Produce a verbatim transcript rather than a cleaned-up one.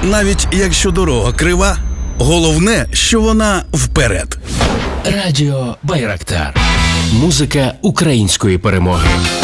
Навіть якщо дорога крива, головне, що вона вперед. Радіо Байрактар. Музика української перемоги.